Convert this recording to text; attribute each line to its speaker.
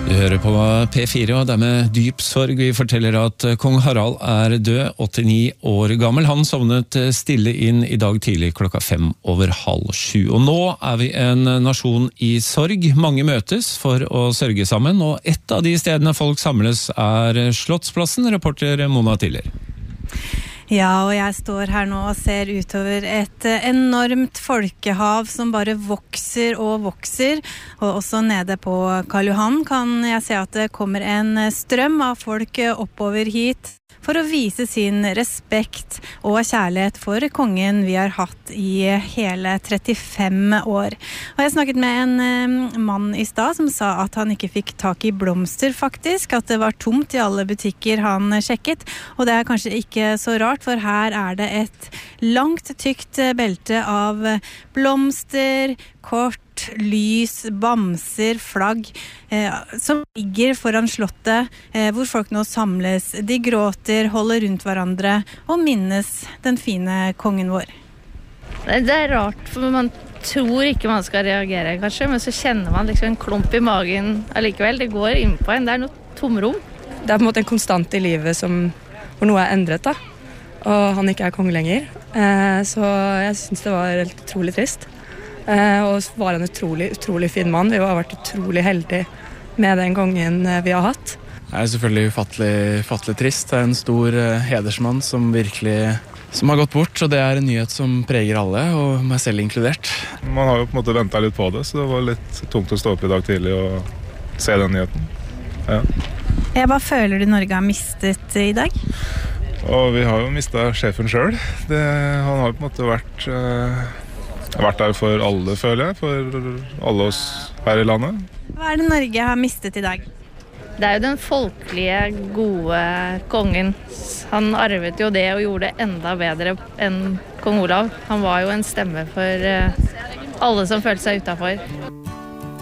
Speaker 1: Du hører på P4, og det er med dyp sorg vi forteller at kong Harald er død, 89 år gammel. Han sovnet stille inn i dag tidlig 6:05. Og nå er vi en nasjon i sorg. Mange møtes for å sørge sammen, og et av de stedene folk samles er Slottsplassen, reporter Mona Tiller.
Speaker 2: Ja, og jeg står her nå og ser utover et enormt folkehav som bare vokser og vokser. Og også nede på Karl Johan kan jeg se at det kommer en strøm av folk oppover hit for å vise sin respekt og kjærlighet for kongen vi har hatt i hele 35 år. Og jeg snakket med en mann i stad som sa at han ikke fikk tak i blomster faktisk, at det var tomt i alle butikker han sjekket, og det er kanskje ikke så rart, for her er det et langt, tykt belte av blomster, kort, lys, bamser, flagg som ligger foran slottet hvor folk nå samles. De gråter, holder rundt hverandre og minnes den fine kongen vår.
Speaker 3: Det er rart, for man tror ikke man skal reagere kanskje, men så kjenner man liksom en klump i magen allikevel. Det går inn på en, det er noe tomrom.
Speaker 4: Det er på en måte en konstant i livet hvor noe er endret da, og han ikke er konge lenger. Så jeg synes det var helt utrolig trist. Og var en utrolig fin mann. Vi har vært utrolig heldige med den kongen vi har hatt.
Speaker 5: Det er selvfølgelig ufattelig trist. Det er en stor hedersmann som har gått bort, og det er en nyhet som preger alle, og meg selv inkludert.
Speaker 6: Man har jo på en måte ventet litt på det, så det var litt tungt å stå opp i dag tidlig og se den nyheten. Ja.
Speaker 2: Hva føler du Norge har mistet i dag?
Speaker 6: Og vi har jo mistet sjefen selv. Han har på en måte vært der for alle, føler jeg, for alle oss her i landet.
Speaker 2: Hva er det Norge har mistet i dag?
Speaker 3: Det er jo den folkelige, gode kongen. Han arvet jo det og gjorde det enda bedre enn kong Olav. Han var jo en stemme for alle som følte seg utenfor.